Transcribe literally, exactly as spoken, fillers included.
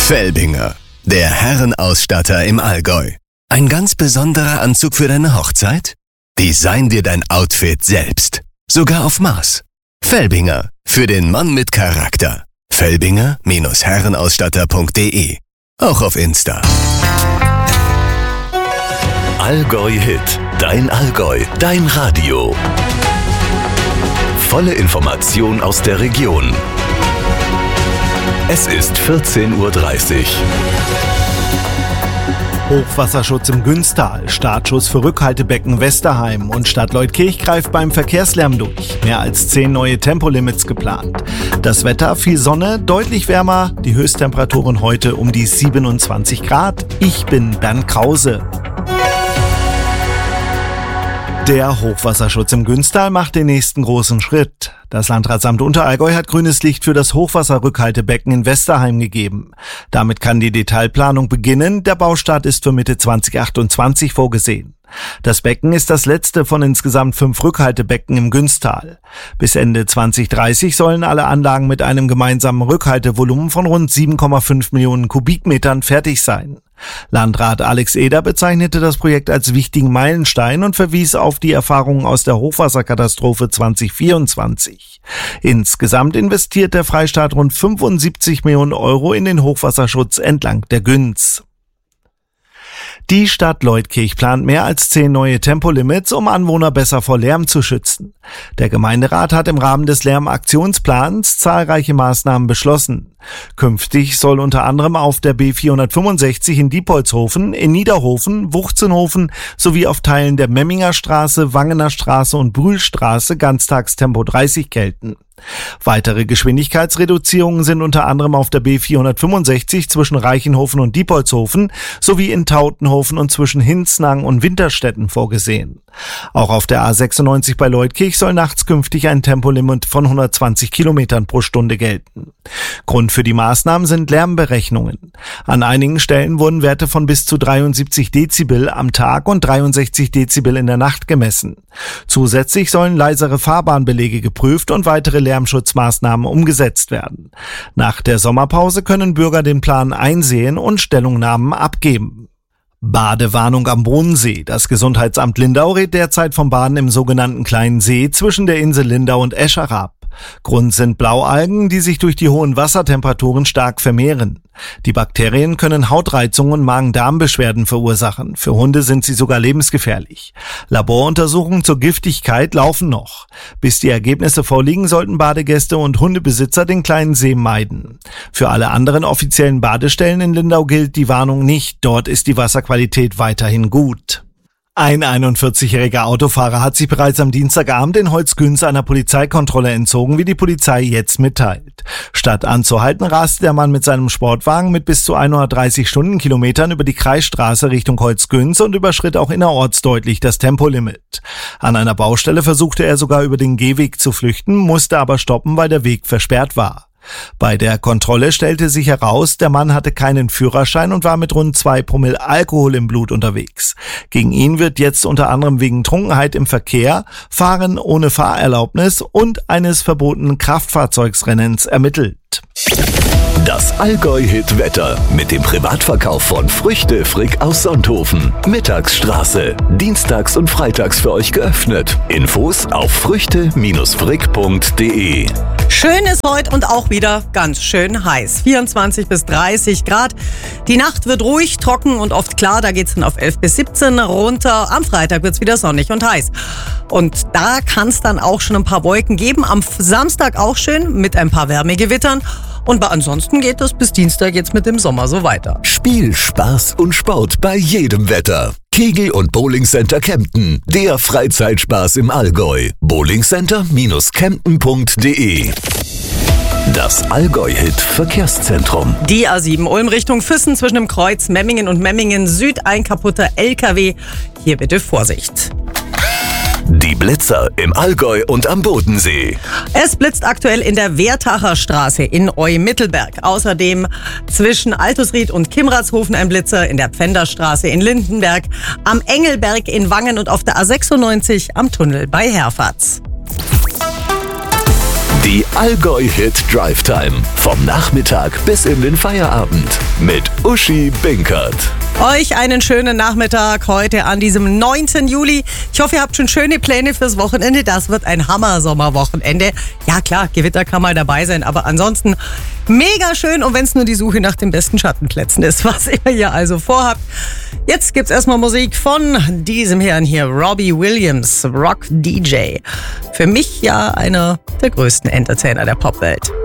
Felbinger, der Herrenausstatter im Allgäu. Ein ganz besonderer Anzug für deine Hochzeit? Design dir dein Outfit selbst. Sogar auf Maß. Felbinger, für den Mann mit Charakter. Felbinger Herrenausstatter punkt de. Auch auf Insta. Allgäu Hit. Dein Allgäu. Dein Radio. Volle Information aus der Region. Es ist vierzehn Uhr dreißig. Hochwasserschutz im Günstal, Startschuss für Rückhaltebecken Westerheim und Stadt Leutkirch greift beim Verkehrslärm durch. Mehr als zehn neue Tempolimits geplant. Das Wetter, viel Sonne, deutlich wärmer, die Höchsttemperaturen heute um die siebenundzwanzig Grad. Ich bin Bernd Krause. Der Hochwasserschutz im Günstal macht den nächsten großen Schritt. Das Landratsamt Unterallgäu hat grünes Licht für das Hochwasserrückhaltebecken in Westerheim gegeben. Damit kann die Detailplanung beginnen. Der Baustart ist für Mitte zwanzig achtundzwanzig vorgesehen. Das Becken ist das letzte von insgesamt fünf Rückhaltebecken im Günstal. Bis Ende zwanzig dreißig sollen alle Anlagen mit einem gemeinsamen Rückhaltevolumen von rund sieben Komma fünf Millionen Kubikmetern fertig sein. Landrat Alex Eder bezeichnete das Projekt als wichtigen Meilenstein und verwies auf die Erfahrungen aus der Hochwasserkatastrophe zwanzig vierundzwanzig. Insgesamt investiert der Freistaat rund fünfundsiebzig Millionen Euro in den Hochwasserschutz entlang der Günz. Die Stadt Leutkirch plant mehr als zehn neue Tempolimits, um Anwohner besser vor Lärm zu schützen. Der Gemeinderat hat im Rahmen des Lärmaktionsplans zahlreiche Maßnahmen beschlossen. Künftig soll unter anderem auf der B vierhundertfünfundsechzig in Diepholzhofen, in Niederhofen, Wuchzenhofen sowie auf Teilen der Memminger Straße, Wangener Straße und Brühlstraße Ganztagstempo dreißig gelten. Weitere Geschwindigkeitsreduzierungen sind unter anderem auf der B vierhundertfünfundsechzig zwischen Reichenhofen und Diepholzhofen sowie in Tautenhofen und zwischen Hinznang und Winterstetten vorgesehen. Auch auf der A sechsundneunzig bei Leutkirch soll nachts künftig ein Tempolimit von hundertzwanzig Kilometern pro Stunde gelten. Grund für die Maßnahmen sind Lärmberechnungen. An einigen Stellen wurden Werte von bis zu dreiundsiebzig Dezibel am Tag und dreiundsechzig Dezibel in der Nacht gemessen. Zusätzlich sollen leisere Fahrbahnbelege geprüft und weitere Lärmschutzmaßnahmen umgesetzt werden. Nach der Sommerpause können Bürger den Plan einsehen und Stellungnahmen abgeben. Badewarnung am Bodensee. Das Gesundheitsamt Lindau rät derzeit vom Baden im sogenannten Kleinen See zwischen der Insel Lindau und Escher ab. Grund sind Blaualgen, die sich durch die hohen Wassertemperaturen stark vermehren. Die Bakterien können Hautreizungen und Magen-Darm-Beschwerden verursachen. Für Hunde sind sie sogar lebensgefährlich. Laboruntersuchungen zur Giftigkeit laufen noch. Bis die Ergebnisse vorliegen, sollten Badegäste und Hundebesitzer den Kleinen See meiden. Für alle anderen offiziellen Badestellen in Lindau gilt die Warnung nicht. Dort ist die Wasserqualität weiterhin gut. Ein einundvierzigjähriger Autofahrer hat sich bereits am Dienstagabend in Holzgünz einer Polizeikontrolle entzogen, wie die Polizei jetzt mitteilt. Statt anzuhalten, raste der Mann mit seinem Sportwagen mit bis zu hundertdreißig Stundenkilometern über die Kreisstraße Richtung Holzgünz und überschritt auch innerorts deutlich das Tempolimit. An einer Baustelle versuchte er sogar über den Gehweg zu flüchten, musste aber stoppen, weil der Weg versperrt war. Bei der Kontrolle stellte sich heraus, der Mann hatte keinen Führerschein und war mit rund zwei Promille Alkohol im Blut unterwegs. Gegen ihn wird jetzt unter anderem wegen Trunkenheit im Verkehr, Fahren ohne Fahrerlaubnis und eines verbotenen Kraftfahrzeugsrennens ermittelt. Das Allgäu-Hit-Wetter mit dem Privatverkauf von Früchte Frick aus Sonthofen. Mittagsstraße. Dienstags und freitags für euch geöffnet. Infos auf früchte Frick punkt de. Schön ist heute und auch wieder ganz schön heiß. vierundzwanzig bis dreißig Grad. Die Nacht wird ruhig, trocken und oft klar. Da geht's dann auf elf bis siebzehn runter. Am Freitag wird's wieder sonnig und heiß. Und da kann's dann auch schon ein paar Wolken geben. Am Samstag auch schön mit ein paar Wärmegewittern. Und ansonsten geht es bis Dienstag jetzt mit dem Sommer so weiter. Spiel, Spaß und Sport bei jedem Wetter. Kegel- und Bowlingcenter Kempten. Der Freizeitspaß im Allgäu. bowlingcenter Kempten punkt de. Das Allgäu-Hit Verkehrszentrum. Die A sieben Ulm Richtung Füssen zwischen dem Kreuz Memmingen und Memmingen Süd, ein kaputter L K W. Hier bitte Vorsicht. Die Blitzer im Allgäu und am Bodensee. Es blitzt aktuell in der Wertacher Straße in Eu-Mittelberg. Außerdem zwischen Altusried und Kimratshofen ein Blitzer, in der Pfänderstraße in Lindenberg, am Engelberg in Wangen und auf der A sechsundneunzig am Tunnel bei Herfatz. Die Allgäu Hit Drive Time. Vom Nachmittag bis in den Feierabend. Mit Uschi Binkert. Euch einen schönen Nachmittag heute an diesem neunten Juli. Ich hoffe, ihr habt schon schöne Pläne fürs Wochenende. Das wird ein Hammer-Sommerwochenende. Ja klar, Gewitter kann mal dabei sein, aber ansonsten mega schön. Und wenn es nur die Suche nach den besten Schattenplätzen ist, was ihr hier also vorhabt. Jetzt gibt's erstmal Musik von diesem Herrn hier, Robbie Williams, Rock D J. Für mich ja einer der größten Entertainer der Popwelt.